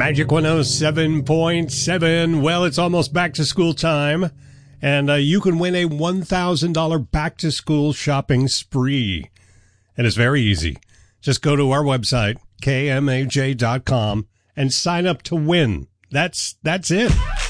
Magic 107.7. Well, it's almost back to school time, and you can win a $1,000 back to school shopping spree. And it's very easy. Just go to our website, kmaj.com, and sign up to win. That's it.